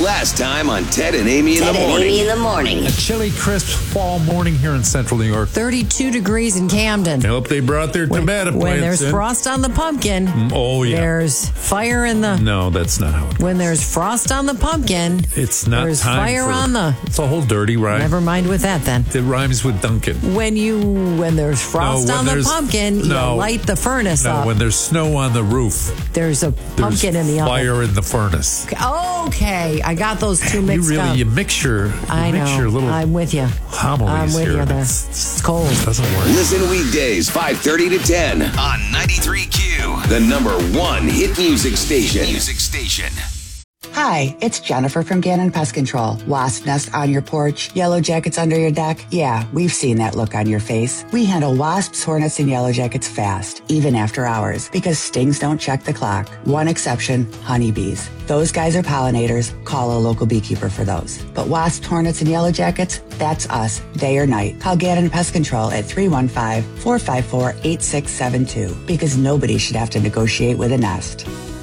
last time on Ted and Amy in the morning. Amy in the morning. A chilly, crisp fall morning here in central New York. 32 degrees in Camden. I hope they brought their tomato plants When there's in. frost on the pumpkin, there's fire in the... No, that's not how it When there's frost on the pumpkin, it's not there's time fire for, on the... It's a whole dirty rhyme. Never mind with that then. It rhymes with Duncan. When there's frost on the pumpkin, you light the furnace up. When there's snow on the roof, there's a pumpkin in the oven. Fire in the furnace. Okay, I got those two mixed up. You mix your little I'm with you. homilies I'm with here. you there. It's cold. It doesn't work. Listen weekdays 5:30 to 10 on 93Q, the number one hit music station. Hi, it's Jennifer from Gannon Pest Control. Wasp nest on your porch, yellow jackets under your deck. Yeah, we've seen that look on your face. We handle wasps, hornets, and yellow jackets fast, even after hours, because stings don't check the clock. One exception, honeybees. Those guys are pollinators. Call a local beekeeper for those. But wasps, hornets, and yellow jackets, that's us, day or night. Call Gannon Pest Control at 315-454-8672, because nobody should have to negotiate with a nest.